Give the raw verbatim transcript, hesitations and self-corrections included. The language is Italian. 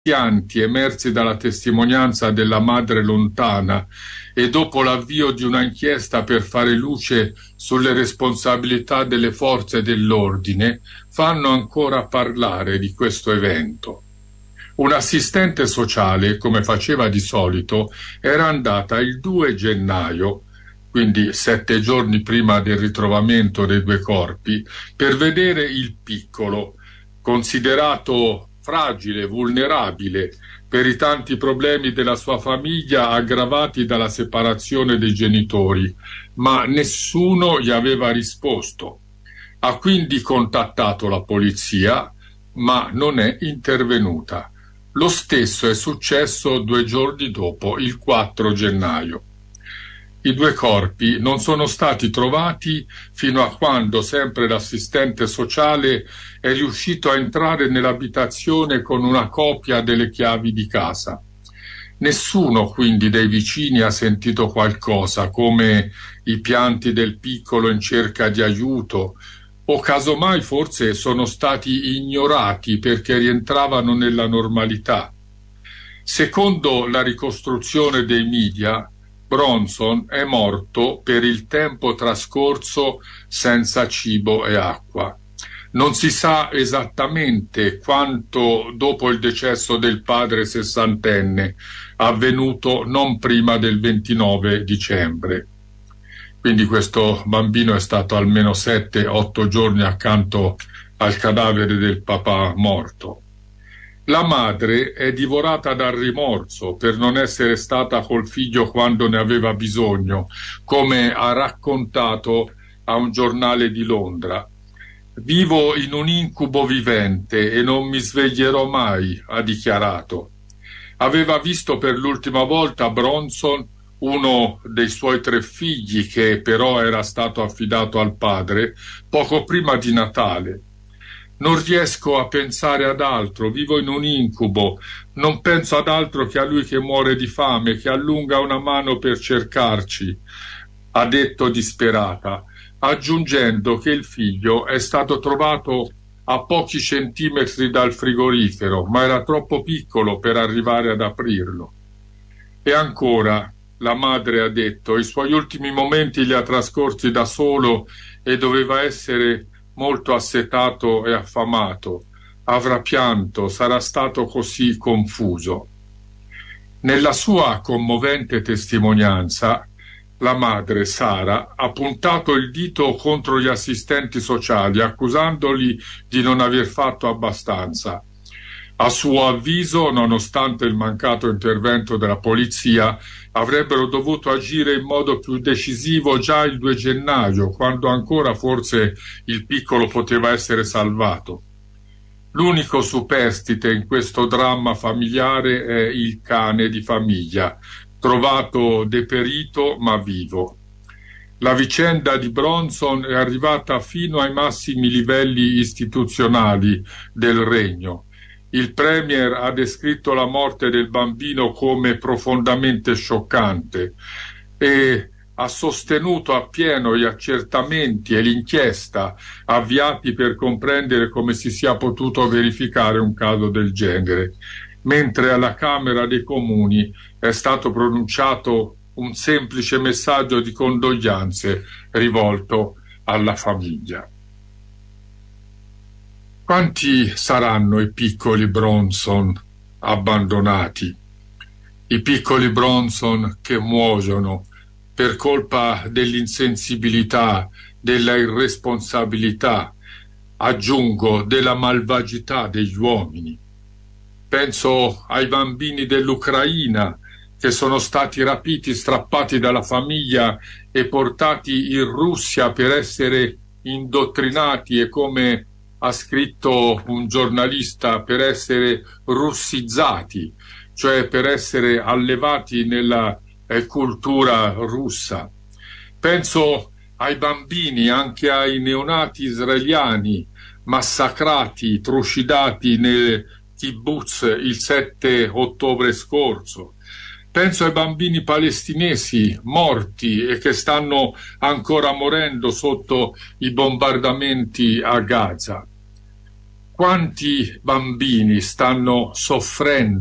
pianti emersi dalla testimonianza della madre lontana e dopo l'avvio di una inchiesta per fare luce sulle responsabilità delle forze dell'ordine, fanno ancora parlare di questo evento. Un assistente sociale, come faceva di solito, era andata il due gennaio, quindi sette giorni prima del ritrovamento dei due corpi, per vedere il piccolo, considerato fragile, vulnerabile per i tanti problemi della sua famiglia aggravati dalla separazione dei genitori, ma nessuno gli aveva risposto. Ha quindi contattato la polizia, ma non è intervenuta. Lo stesso è successo due giorni dopo, il quattro gennaio. I due corpi non sono stati trovati fino a quando sempre l'assistente sociale è riuscito a entrare nell'abitazione con una copia delle chiavi di casa. Nessuno quindi dei vicini ha sentito qualcosa, come i pianti del piccolo in cerca di aiuto, o casomai forse sono stati ignorati perché rientravano nella normalità. Secondo la ricostruzione dei media, Bronson è morto per il tempo trascorso senza cibo e acqua. Non si sa esattamente quanto dopo il decesso del padre sessantenne, avvenuto non prima del ventinove dicembre. Quindi questo bambino è stato almeno sette otto giorni accanto al cadavere del papà morto. La madre è divorata dal rimorso per non essere stata col figlio quando ne aveva bisogno, come ha raccontato a un giornale di Londra. Vivo in un incubo vivente e non mi sveglierò mai, ha dichiarato. Aveva visto per l'ultima volta Bronson, uno dei suoi tre figli che però era stato affidato al padre, poco prima di Natale. Non riesco a pensare ad altro, vivo in un incubo, non penso ad altro che a lui che muore di fame, che allunga una mano per cercarci, ha detto disperata, aggiungendo che il figlio è stato trovato a pochi centimetri dal frigorifero, ma era troppo piccolo per arrivare ad aprirlo. E ancora, la madre ha detto, i suoi ultimi momenti li ha trascorsi da solo e doveva essere molto assetato e affamato, avrà pianto, sarà stato così confuso. Nella sua commovente testimonianza, la madre, Sara, ha puntato il dito contro gli assistenti sociali, accusandoli di non aver fatto abbastanza. A suo avviso, nonostante il mancato intervento della polizia, avrebbero dovuto agire in modo più decisivo già il due gennaio, quando ancora forse il piccolo poteva essere salvato. L'unico superstite in questo dramma familiare è il cane di famiglia, trovato deperito ma vivo. La vicenda di Bronson è arrivata fino ai massimi livelli istituzionali del regno. Il premier ha descritto la morte del bambino come profondamente scioccante e ha sostenuto appieno gli accertamenti e l'inchiesta avviati per comprendere come si sia potuto verificare un caso del genere, mentre alla Camera dei Comuni è stato pronunciato un semplice messaggio di condoglianze rivolto alla famiglia. Quanti saranno i piccoli Bronson abbandonati? I piccoli Bronson che muoiono per colpa dell'insensibilità, della irresponsabilità, aggiungo, della malvagità degli uomini. Penso ai bambini dell'Ucraina che sono stati rapiti, strappati dalla famiglia e portati in Russia per essere indottrinati e, come ha scritto un giornalista, per essere russizzati, cioè per essere allevati nella eh, cultura russa. Penso ai bambini, anche ai neonati israeliani massacrati, trucidati nel kibbutz il sette ottobre scorso. Penso ai bambini palestinesi morti e che stanno ancora morendo sotto i bombardamenti a Gaza. Quanti bambini stanno soffrendo